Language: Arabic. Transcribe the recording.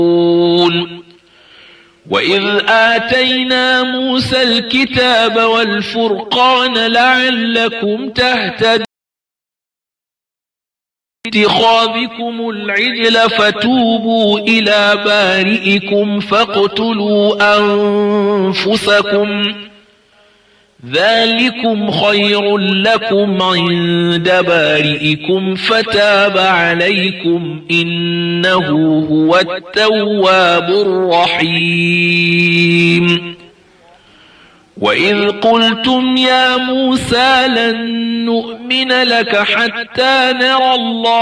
وإذ آتينا موسى الكتاب والفرقان لعلكم تهتدون اتخاذكم العجل فتوبوا إلى بارئكم فاقتلوا أنفسكم ذلكم خير لكم عند بارئكم فتاب عليكم إنه هو التواب الرحيم وإذ قلتم يا موسى لن نؤمن لك حتى نرى الله